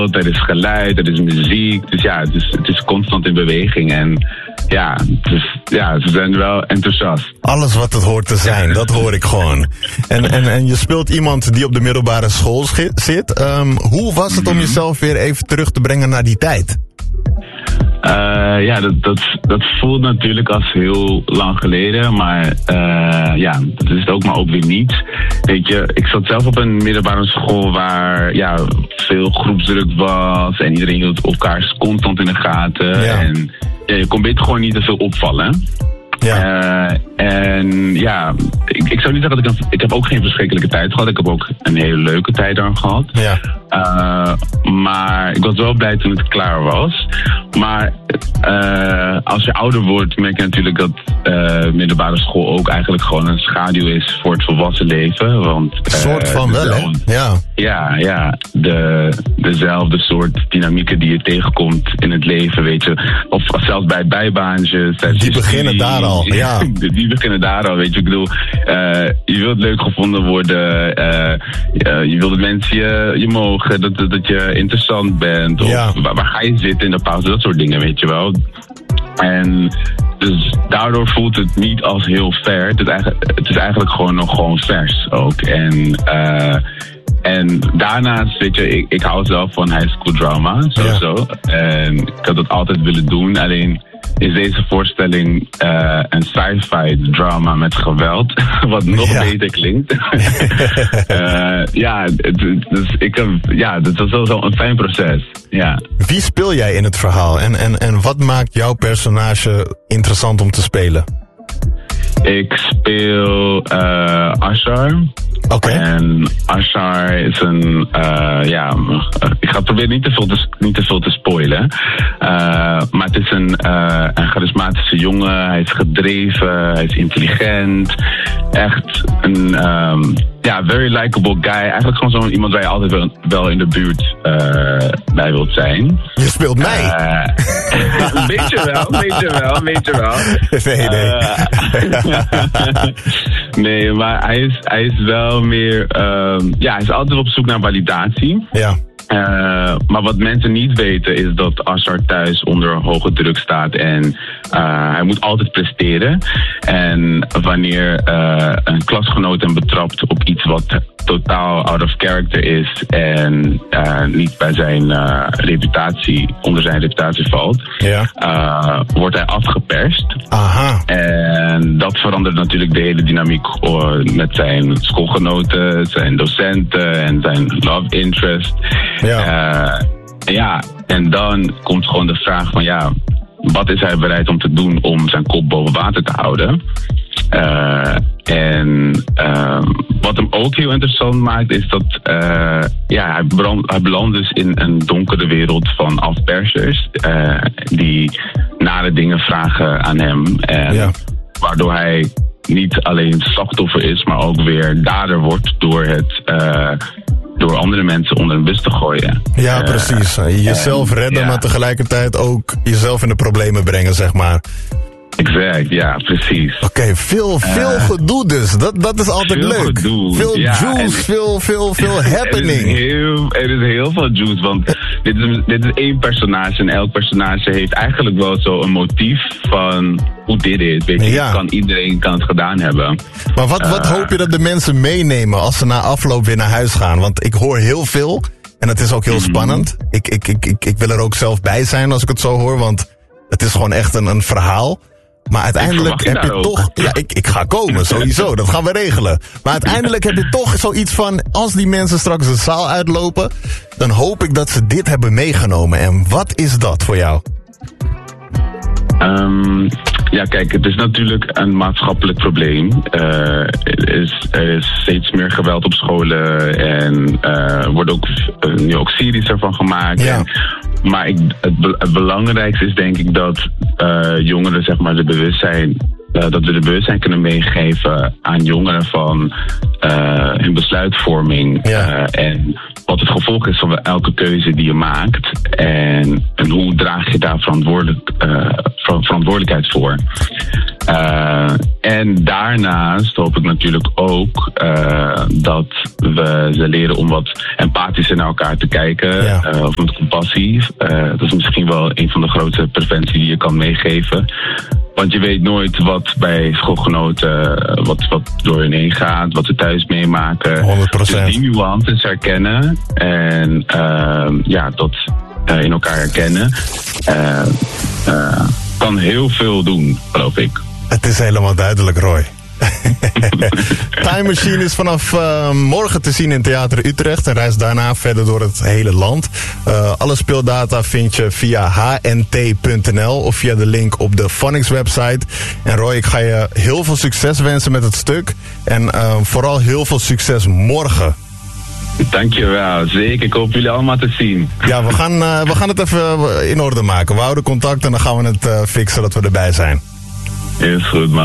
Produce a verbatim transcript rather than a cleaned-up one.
er is geluid, er is muziek. Dus ja, het is, het is constant in beweging. En ja, dus, ja, ze zijn wel enthousiast. Alles wat het hoort te zijn, dat hoor ik gewoon. En, en, en je speelt iemand die op de middelbare school zit. Um, hoe was het om jezelf weer even terug te brengen naar die tijd? Uh, ja, dat, dat, dat voelt natuurlijk als heel lang geleden, maar uh, ja, dat is het ook, maar ook weer niet. Weet je, ik zat zelf op een middelbare school waar ja, veel groepsdruk was en iedereen hield elkaar constant in de gaten. Ja. En ja, je kon beter gewoon niet te veel opvallen. Ja. Uh, en ja, ik, ik zou niet zeggen dat ik... Een, ik heb ook geen verschrikkelijke tijd gehad. Ik heb ook een hele leuke tijd daar gehad. Ja. Uh, maar ik was wel blij toen het klaar was. Maar uh, als je ouder wordt, merk je natuurlijk dat uh, middelbare school ook eigenlijk gewoon een schaduw is voor het volwassen leven. Want, een soort uh, van wel, hè? Ja. Ja, ja. De, dezelfde soort dynamieken die je tegenkomt in het leven, weet je. Of zelfs bij bijbaantjes. Die beginnen daar al, ja. Die beginnen daar al, weet je. Ik bedoel, uh, je wilt leuk gevonden worden. Uh, uh, je wilt dat mensen je, je mogen, dat, dat je interessant bent. Of ja. waar, waar ga je zitten in de pauze, dat soort dingen, weet je wel. En dus daardoor voelt het niet als heel ver. Het is eigenlijk, het is eigenlijk gewoon nog gewoon vers ook. En... Uh, En daarnaast, weet je, ik, ik hou zelf van high school drama, sowieso. Ja. En ik had dat altijd willen doen. Alleen is deze voorstelling uh, een sci-fi drama met geweld, wat nog ja. beter klinkt. uh, ja, dus ik heb, ja, dat was wel zo'n fijn proces. Ja. Wie speel jij in het verhaal en, en, en wat maakt jouw personage interessant om te spelen? Ik speel uh, Ashar. Oké. Okay. En Ashar is een, uh, ja, ik ga proberen niet te veel te, niet te, veel te spoilen. Uh, maar het is een, uh, een charismatische jongen. Hij is gedreven, hij is intelligent. Echt een, um, ja, very likable guy. Eigenlijk gewoon zo'n iemand waar je altijd wel, wel in de buurt uh, bij wilt zijn. Je speelt mij. Uh, een beetje wel, een beetje wel, een beetje wel. Nee, nee. Uh, nee, maar hij is, hij is wel meer... Um, ja, hij is altijd op zoek naar validatie. Ja. Uh, maar wat mensen niet weten is dat Ashar thuis onder hoge druk staat en uh, hij moet altijd presteren. En wanneer uh, een klasgenoot hem betrapt op iets wat totaal out of character is en uh, niet bij zijn uh, reputatie, onder zijn reputatie valt, ja. uh, wordt hij afgeperst. Aha. En dat verandert natuurlijk de hele dynamiek met zijn schoolgenoten, zijn docenten en zijn love interest. Ja. Uh, ja, en dan komt gewoon de vraag van ja, wat is hij bereid om te doen om zijn kop boven water te houden? Uh, en uh, wat hem ook heel interessant maakt is dat uh, ja, hij, brand, hij belandt dus in een donkere wereld van afpersers uh, die nare dingen vragen aan hem. En ja. Waardoor hij niet alleen slachtoffer is, maar ook weer dader wordt door het... Uh, door andere mensen onder een bus te gooien. Ja, uh, precies. Jezelf redden, ja. Maar tegelijkertijd ook jezelf in de problemen brengen, zeg maar. Exact, ja, precies. Oké, okay, veel, veel uh, gedoe dus. Dat, dat is altijd veel leuk. Gedoe. Veel ja, juice, en, veel, veel, veel happening. Er is, heel, er is heel veel juice, want dit is, dit is één personage en elk personage heeft eigenlijk wel zo een motief van hoe dit is. Weet je, ja. kan, iedereen kan het gedaan hebben. Maar wat, wat uh, hoop je dat de mensen meenemen als ze na afloop weer naar huis gaan? Want ik hoor heel veel en het is ook heel mm-hmm. spannend. Ik, ik, ik, ik, ik wil er ook zelf bij zijn als ik het zo hoor, want het is gewoon echt een, een verhaal. Maar uiteindelijk heb je toch... Ja, ik, ik ga komen, sowieso. Dat gaan we regelen. Maar uiteindelijk heb je toch zoiets van... Als die mensen straks de zaal uitlopen... Dan hoop ik dat ze dit hebben meegenomen. En wat is dat voor jou? Um, ja, kijk, het is natuurlijk een maatschappelijk probleem. Uh, er, is, er is steeds meer geweld op scholen. En er uh, wordt ook, uh, nu ook series ervan gemaakt. Ja. En, maar ik, het, be- het belangrijkste is denk ik dat uh, jongeren zeg maar de bewustzijn, uh, dat we de bewustzijn kunnen meegeven aan jongeren van uh, hun besluitvorming. Ja. Uh, en wat het gevolg is van elke keuze die je maakt. En, en hoe draag je daar verantwoordelijk, uh, ver- verantwoordelijkheid voor. Uh, en daarnaast hoop ik natuurlijk ook uh, dat we ze leren om wat empathischer naar elkaar te kijken. Ja. Uh, of met compassie. Uh, dat is misschien wel een van de grootste preventie die je kan meegeven. Want je weet nooit wat bij schoolgenoten, wat, wat door hen heen gaat, wat ze thuis meemaken. honderd procent. Dus die nuances herkennen en uh, ja, dat uh, in elkaar herkennen. Uh, uh, kan heel veel doen, geloof ik. Het is helemaal duidelijk, Roy. Time Machine is vanaf uh, morgen te zien in Theater Utrecht en reist daarna verder door het hele land. Uh, alle speeldata vind je via h n t punt n l of via de link op de Phonics website. En Roy, ik ga je heel veel succes wensen met het stuk en uh, vooral heel veel succes morgen. Dankjewel, zeker. Ik hoop jullie allemaal te zien. Ja, we gaan, uh, we gaan het even in orde maken. We houden contact en dan gaan we het uh, fixen dat we erbij zijn. Is goed, man.